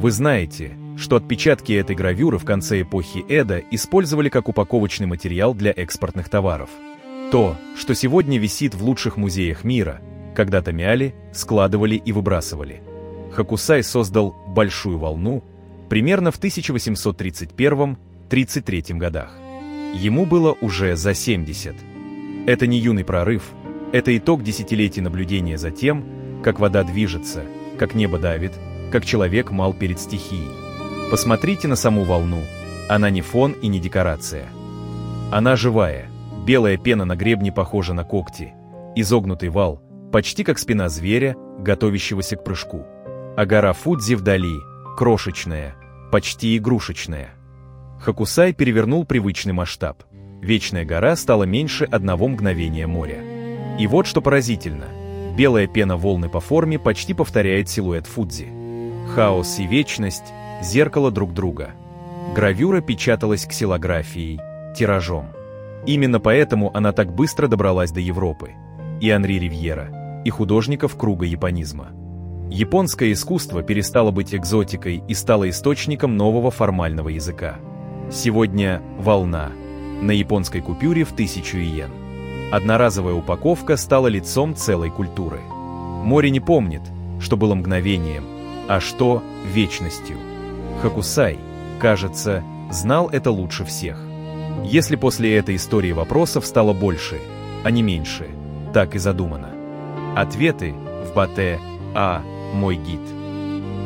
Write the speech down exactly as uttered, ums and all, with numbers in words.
Вы знаете, что отпечатки этой гравюры в конце эпохи Эдо использовали как упаковочный материал для экспортных товаров. То, что сегодня висит в лучших музеях мира, когда-то мяли, складывали и выбрасывали. Хокусай создал «Большую волну» примерно в тысяча восемьсот тридцать первом — тридцать третьем годах. Ему было уже за семьдесят. Это не юный прорыв, это итог десятилетий наблюдения за тем, как вода движется, как небо давит, как человек мал перед стихией. Посмотрите на саму волну, она не фон и не декорация. Она живая, белая пена на гребне похожа на когти, изогнутый вал, почти как спина зверя, готовящегося к прыжку. А гора Фудзи вдали, крошечная, почти игрушечная. Хокусай перевернул привычный масштаб. Вечная гора стала меньше одного мгновения моря. И вот что поразительно. Белая пена волны по форме почти повторяет силуэт Фудзи. Хаос и вечность — зеркало друг друга. Гравюра печаталась ксилографией, тиражом. Именно поэтому она так быстро добралась до Европы. И Анри Ривьера, и художников круга японизма. Японское искусство перестало быть экзотикой и стало источником нового формального языка. Сегодня волна на японской купюре в тысячу иен. Одноразовая упаковка стала лицом целой культуры. Море не помнит, что было мгновением, а что вечностью. Хокусай, кажется, знал это лучше всех. Если после этой истории вопросов стало больше, а не меньше, так и задумано. Ответы в Батэ А. Мой гид.